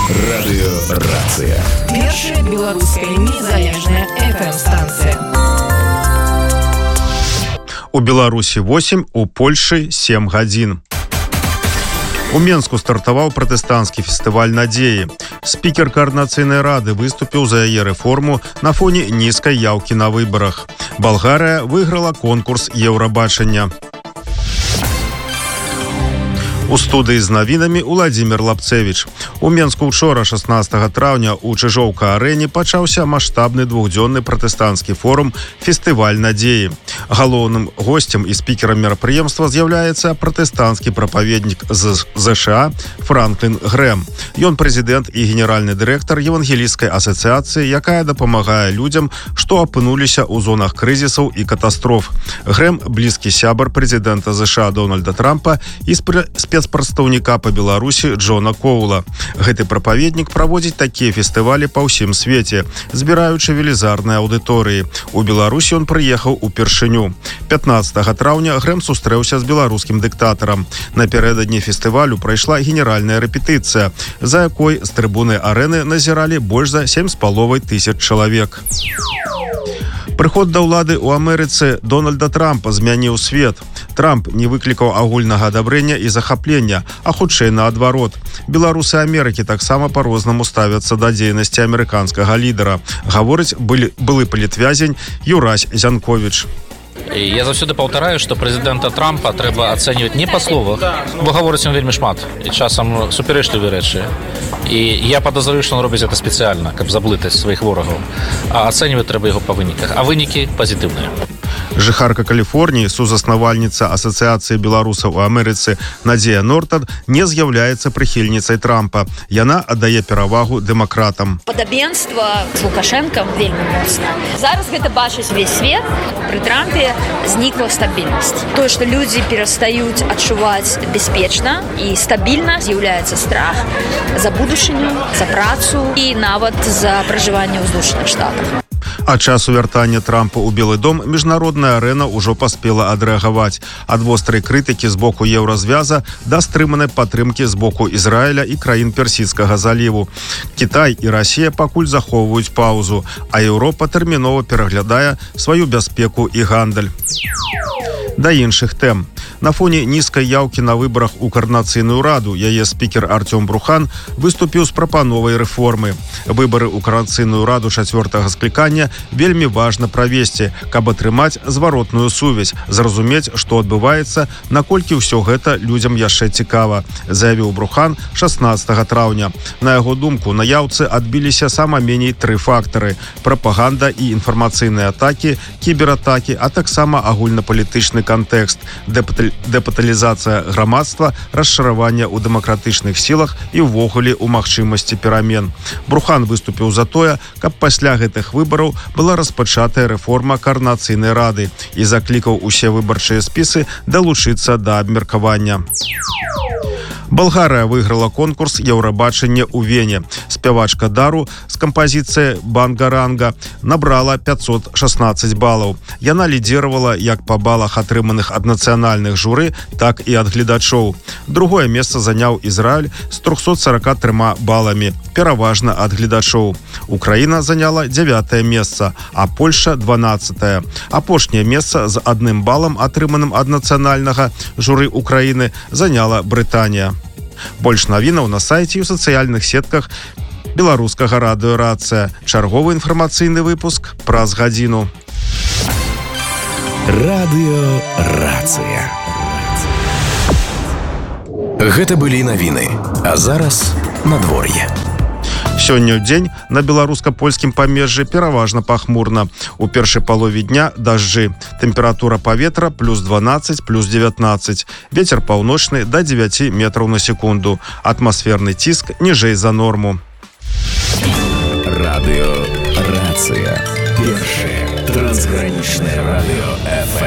Радыёрацыя. Першая беларуская незалежная FM-станцыя. У Беларусі 8, у Польшы 7 гадзін. У Менску стартаваў пратэстанцкі фестываль надзеі. Спікер Коордынацыйнай рады выступіў за яе рэформу на фоне нізкай яўкі на выбарах. Балгарыя выйграла конкурс Еўрабачання. У студыі з навінамі Уладзімір Лапцевіч. У Менску учора, 16 траўня, у Чыжоўка-арэне пачаўся маштабны двухдзённы пратэстанцкі форум «Фестываль надзеі». Галоўным госцем і спікерам мерапрыемства з'яўляецца пратэстанцкі прапаведнік з ЗША Франклін Грэм. Ён прэзідэнт і генеральны дырэктар Евангелійскай асацыяцыі, якая дапамагае людзям, што апынуліся ў зонах крызісаў і катастроф. Грэм – блізкі сябар прэзідэнта ЗША Дональда Трампа і спецпрадстаўніка па Беларусі Джона Коула. Гэты прапаведнік праводзіць такія фестывалі па ўсім свеце, збіраючы велізарныя аўдыторыі. У Беларусі ён прыехаў упершыню. 15 траўня Грэм сустрэўся з беларускім дыктатарам. Напярэдадні фестывалю прайшла генеральная рэпетыцыя, за якой з трыбуны арэны назіралі больш за 7,5 тысяч чалавек. Прыход да ўлады ў Амерыцы Дональда Трампа змяніў свет. Трамп не выклікаў агульнага адабрэння і захаплення, а хутчэй наадварот. Беларусы Амерыкі таксама па-рознаму ставяцца да дзейнасці амерыканскага лідара, гаворыць былы палітвязень Юрась Зянковіч. Я заўсёды паўтараю, што прэзідэнта Трампа трэба ацэньваць не па словах, бо гаворыць ён вельмі шмат і часам супярэчлівыя рэчы. І я падазраю, што ён робіць гэта спецыяльна, каб заблытаць сваіх ворагаў. А ацэньваць трэба яго па выніках. А вынікі пазітыўныя. Жыхарка Каліфорніі, сузаснавальніца Асацыяцыі беларусаў у Амерыцы Надзея Нортад не з'яўляецца прыхільніцай Трампа. Яна аддае перавагу дэмакратам. Падабенства з Лукашэнкам вельмі моцна. Зараз гэта бачыць увесь свет. Пры Трампе знікла стабільнасць. Тое, што людзі перастаюць адчуваць бяспечна і стабільна, з'яўляецца страх за будучыню, за працу і нават за пражыванне ў Злучаных Штатах. А часу вяртання Трампа ў Белы дом міжнародная арэна ўжо паспела адрэагаваць. Ад вострай крытыкі з боку еўразвяза да стрыманай падтрымкі з боку Ізраіля і краін Персідскага заліву. Кітай і Расія пакуль захоўваюць паўзу, а Еўропа тэрмінова пераглядае сваю бяспеку і гандаль. Да іншых тэм. На фоне нізкай яўкі на выбарах у Коордынацыйную раду яе спікер Артём Брухан выступіў з прапановай рэформы. Выбары ў Коордынацыйную раду 4-го склікання вельмі важна правесці, каб атрымаць зваротную сувязь, зразумець, што адбываецца, наколькі ўсё гэта людзям яшчэ цікава, заявіў Брухан 16 траўня. На яго думку, на яўцы адбіліся сама меней 3 фактары: прапаганда і інфармацыйныя атакі, кібератакі, а таксама агульнапалітычны кантэкст, дэпаталізацыя грамадства, расшараванне ў дэмакратычных сілах і ўвогуле ў магчымасці перамен. Брухан выступіў за тое, каб пасля гэтых выбараў была распачатая рэформа Коордынацыйнай рады і заклікаў усе выбарчыя спісы далучыцца да абмеркавання. Балгарыя выйграла конкурс Еўрабачання ў Вене. Спявачка Дару з кампазіцыяй «Бангаранга» набрала 516 балаў. Яна лідзіравала як па балах, атрыманых ад нацыянальных журы, так і ад гледачоў. Другое месца заняў Ізраіль з 343 баламі, пераважна ад гледачоў. Украіна заняла 9-е месца, а Польша 12-е. Апошняе месца з 1 балам, атрыманым ад нацыянальнага журы Украіны, заняла Брытанія. Больш навінаў на сайце і ў сацыяльных сетках беларускага радыёрацыя. Чарговы інфармацыйны выпуск праз гадзіну. Радыёрацыя. Гэта былі навіны. А зараз надвор'е. Сёння ў дзень на беларуска-польскім памежжы пераважна пахмурна. У першай палове дня дажджы. Тэмпература паветра +12, +19. Вецер паўночны да 9 метраў на секунду. Атмасферны ціск ніжэй за норму. Радыёрацыя. Першае трансгранічнае радыё FM.